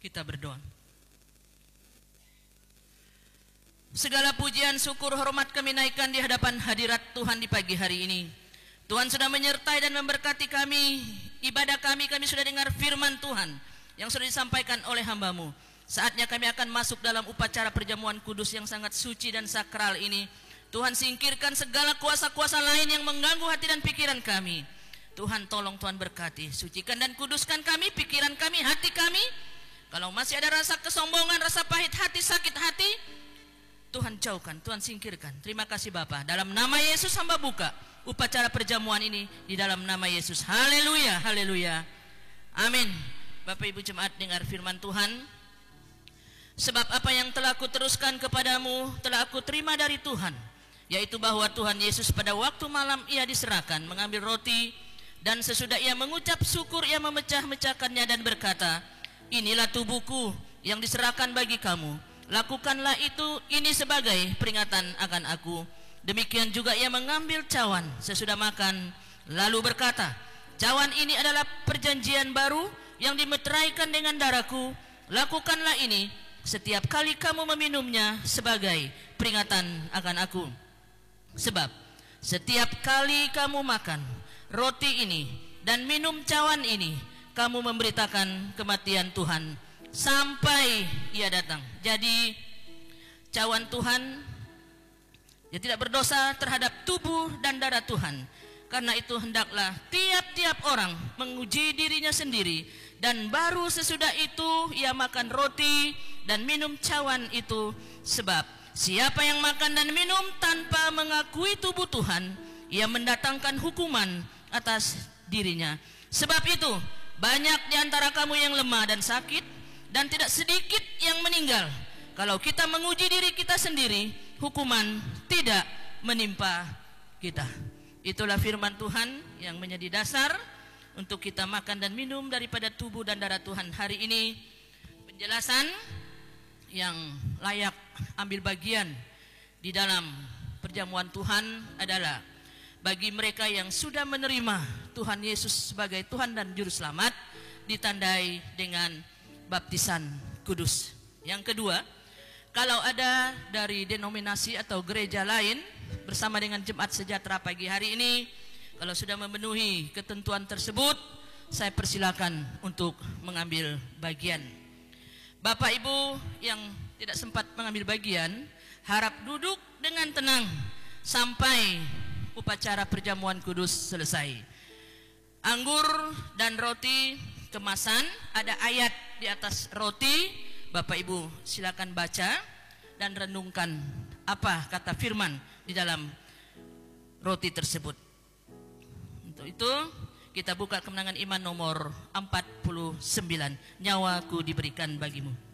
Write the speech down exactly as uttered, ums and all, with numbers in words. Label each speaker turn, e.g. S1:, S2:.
S1: Kita berdoa. Segala pujian, syukur, hormat kami naikkan di hadapan hadirat Tuhan di pagi hari ini. Tuhan sudah menyertai dan memberkati kami. Ibadah kami, kami sudah dengar firman Tuhan yang sudah disampaikan oleh hamba-Mu. Saatnya kami akan masuk dalam upacara perjamuan kudus yang sangat suci dan sakral ini. Tuhan, singkirkan segala kuasa-kuasa lain yang mengganggu hati dan pikiran kami. Tuhan, tolong Tuhan berkati, sucikan dan kuduskan kami, pikiran kami, hati kami. Kalau masih ada rasa kesombongan, rasa pahit hati, sakit hati, Tuhan jauhkan, Tuhan singkirkan. Terima kasih Bapa. Dalam nama Yesus hamba buka upacara perjamuan ini di dalam nama Yesus. Haleluya, haleluya. Amin. Bapak Ibu jemaat, dengar firman Tuhan. Sebab apa yang telah aku teruskan kepadamu telah aku terima dari Tuhan, yaitu bahwa Tuhan Yesus pada waktu malam ia diserahkan, mengambil roti, dan sesudah ia mengucap syukur, ia memecah-mecahkannya dan berkata, inilah tubuhku yang diserahkan bagi kamu. Lakukanlah itu ini sebagai peringatan akan aku. Demikian juga ia mengambil cawan sesudah makan, lalu berkata, cawan ini adalah perjanjian baru yang dimeteraikan dengan darahku. Lakukanlah ini setiap kali kamu meminumnya sebagai peringatan akan aku. Sebab setiap kali kamu makan roti ini dan minum cawan ini, kamu memberitakan kematian Tuhan sampai ia datang. Jadi cawan Tuhan, dia tidak berdosa terhadap tubuh dan darah Tuhan. Karena itu hendaklah tiap-tiap orang menguji dirinya sendiri, dan baru sesudah itu ia makan roti dan minum cawan itu. Sebab siapa yang makan dan minum tanpa mengakui tubuh Tuhan, ia mendatangkan hukuman atas dirinya. Sebab itu banyak di antara kamu yang lemah dan sakit, dan tidak sedikit yang meninggal. Kalau kita menguji diri kita sendiri, hukuman tidak menimpa kita. Itulah firman Tuhan yang menjadi dasar untuk kita makan dan minum daripada tubuh dan darah Tuhan hari ini. Penjelasan yang layak ambil bagian di dalam perjamuan Tuhan adalah bagi mereka yang sudah menerima Tuhan Yesus sebagai Tuhan dan Juru Selamat, ditandai dengan baptisan kudus. Yang kedua, kalau ada dari denominasi atau gereja lain bersama dengan Jemaat Sejahtera pagi hari ini, kalau sudah memenuhi ketentuan tersebut, saya persilakan untuk mengambil bagian. Bapak Ibu yang tidak sempat mengambil bagian, harap duduk dengan tenang sampai upacara perjamuan kudus selesai. Anggur dan roti kemasan, ada ayat di atas roti. Bapak Ibu silakan baca dan renungkan apa kata firman di dalam roti tersebut. Untuk itu kita buka kemenangan iman nomor empat puluh sembilan. Nyawaku diberikan bagimu.